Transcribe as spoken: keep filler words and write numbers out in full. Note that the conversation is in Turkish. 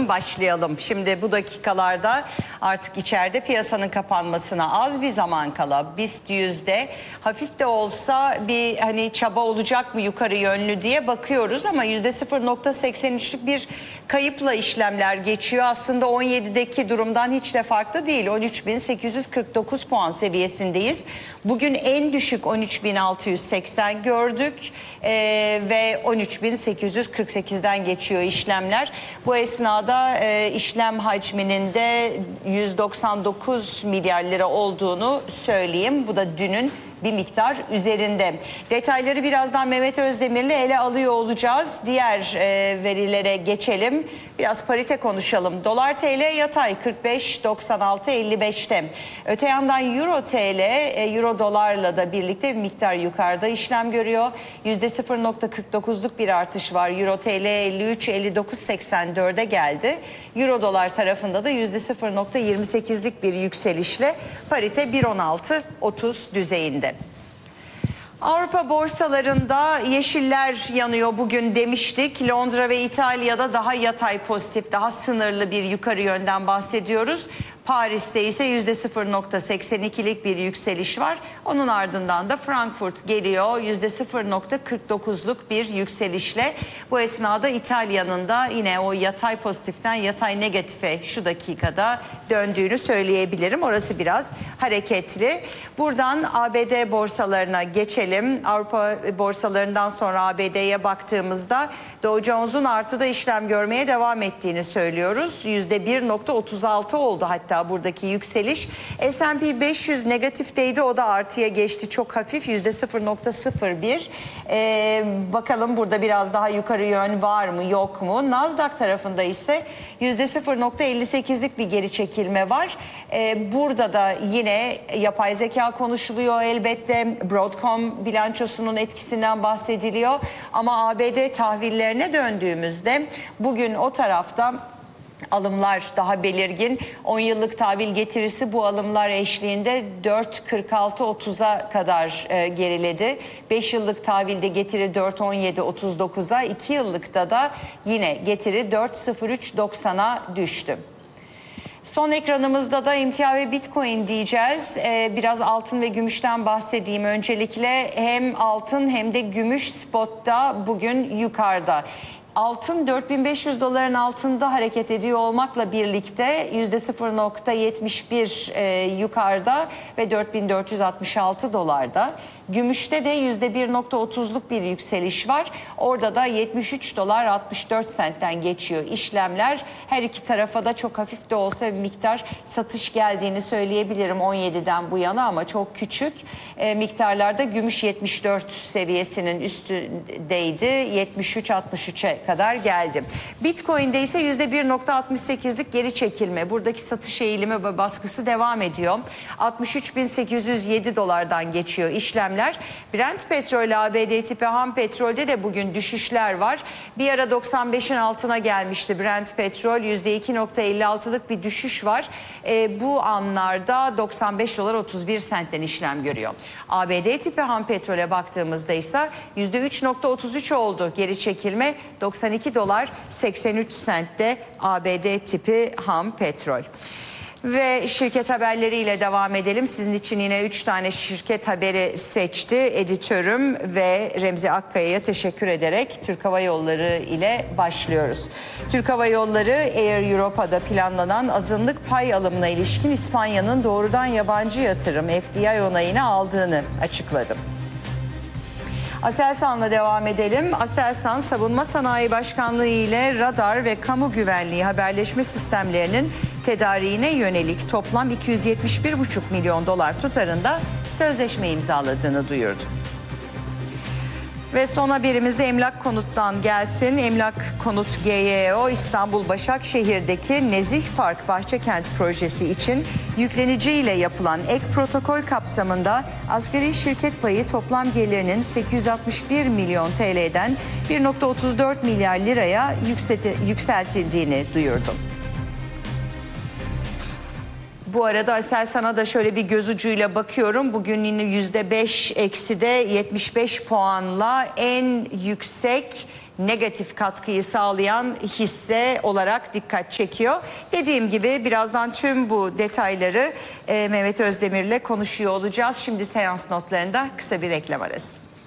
buyurun başlayalım. Şimdi bu dakikalarda artık içeride piyasanın kapanmasına az bir zaman kala BIST yüzde hafif de olsa bir hani çaba olacak mı yukarı yönlü diye bakıyoruz ama yüzde sıfır nokta seksen üçlük bir kayıpla işlemler geçiyor. Aslında on yedideki durumdan hiç de farklı değil. on üç bin sekiz yüz kırk dokuz puan seviyesindeyiz. Bugün en düşük on üç bin altı yüz seksen gördük ee, ve on üç bin sekiz yüz kırk sekizden geçiyor işlemler. Bu esnada e, işlem hacminin de yüz doksan dokuz milyar lira olduğunu söyleyeyim. Bu da dünün bir miktar üzerinde. Detayları birazdan Mehmet Özdemir'le ele alıyor olacağız. Diğer e, verilere geçelim. Biraz parite konuşalım. Dolar T L yatay kırk beş doksan altı elli beşte. Öte yandan Euro T L, e, Euro dolarla da birlikte bir miktar yukarıda işlem görüyor. yüzde sıfır nokta kırk dokuzluk bir artış var. Euro T L elli üç elli dokuz seksen dörde geldi. Euro dolar tarafında da yüzde sıfır nokta yirmi sekizlik bir yükselişle parite bir on altı otuz düzeyinde. Avrupa borsalarında yeşiller yanıyor bugün demiştik. Londra ve İtalya'da daha yatay pozitif, daha sınırlı bir yukarı yönden bahsediyoruz. Paris'te ise yüzde sıfır nokta seksen ikilik bir yükseliş var. Onun ardından da Frankfurt geliyor yüzde sıfır nokta kırk dokuzluk bir yükselişle. Bu esnada İtalya'nın da yine o yatay pozitiften yatay negatife şu dakikada döndüğünü söyleyebilirim. Orası biraz hareketli. Buradan A B D borsalarına geçelim. Avrupa borsalarından sonra A B D'ye baktığımızda Dow Jones'un artıda işlem görmeye devam ettiğini söylüyoruz. yüzde bir nokta otuz altı oldu hatta buradaki yükseliş. S and P beş yüz negatifteydi, o da artıya geçti çok hafif yüzde sıfır nokta sıfır bir. Ee, bakalım burada biraz daha yukarı yön var mı yok mu? Nasdaq tarafında ise yüzde sıfır nokta elli sekizlik bir geri çekilme var. Ee, burada da yine yapay zeka konuşuluyor elbette. Broadcom bilançosunun etkisinden bahsediliyor. Ama A B D tahvillerine döndüğümüzde bugün o tarafta alımlar daha belirgin. on yıllık tahvil getirisi bu alımlar eşliğinde dört kırk altı otuza kadar e, geriledi. beş yıllık tahvilde getiri dört on yedi otuz dokuza, iki yıllıkta da yine getiri dört sıfır üç doksana düştü. Son ekranımızda da emtia ve Bitcoin diyeceğiz. Ee, biraz altın ve gümüşten bahsedeyim öncelikle. Hem altın hem de gümüş spotta bugün yukarıda. Altın dört bin beş yüz doların altında hareket ediyor olmakla birlikte yüzde sıfır nokta yetmiş bir e, yukarıda ve dört bin dört yüz altmış altı dolarda. Gümüşte de yüzde bir nokta otuzluk bir yükseliş var. Orada da yetmiş üç dolar altmış dört sentten geçiyor işlemler. Her iki tarafa da çok hafif de olsa bir miktar satış geldiğini söyleyebilirim on yediden bu yana ama çok küçük e, miktarlarda. Gümüş yetmiş dört seviyesinin üstündeydi. yetmiş üç altmış üçe kadar geldi. Bitcoin'de ise yüzde bir nokta altmış sekizlik geri çekilme. Buradaki satış eğilimi ve baskısı devam ediyor. altmış üç bin sekiz yüz yedi dolardan geçiyor işlemler. Brent petrol A B D tipi ham petrolde de bugün düşüşler var. Bir ara doksan beşin altına gelmişti Brent petrol. yüzde iki nokta elli altılık bir düşüş var. E, bu anlarda doksan beş dolar otuz bir sentten işlem görüyor. A B D tipi ham petrole baktığımızda ise yüzde üç nokta otuz üç oldu geri çekilme. doksan iki dolar seksen üç sentte A B D tipi ham petrol. Ve şirket haberleriyle devam edelim. Sizin için yine üç tane şirket haberi seçti editörüm ve Remzi Akkaya'ya teşekkür ederek Türk Hava Yolları ile başlıyoruz. Türk Hava Yolları Air Europa'da planlanan azınlık pay alımına ilişkin İspanya'nın doğrudan yabancı yatırım F D I onayını aldığını açıkladı. Aselsan'la devam edelim. Aselsan, Savunma Sanayi Başkanlığı ile radar ve kamu güvenliği haberleşme sistemlerinin tedariğine yönelik toplam iki yüz yetmiş bir buçuk milyon dolar tutarında sözleşme imzaladığını duyurdu. Ve son haberimizde Emlak Konut'tan gelsin. Emlak Konut G Y O İstanbul Başakşehir'deki Nezih Park Bahçekent projesi için yükleniciyle yapılan ek protokol kapsamında asgari şirket payı toplam gelirinin sekiz yüz altmış bir milyon T L'den bir nokta otuz dört milyar liraya yükseltildiğini duyurdu. Bu arada Aselsan'a da şöyle bir göz ucuyla bakıyorum. Bugün yine yüzde beş ekside yetmiş beş puanla en yüksek negatif katkıyı sağlayan hisse olarak dikkat çekiyor. Dediğim gibi birazdan tüm bu detayları e, Mehmet Özdemir'le konuşuyor olacağız. Şimdi seans notlarında kısa bir reklam arası.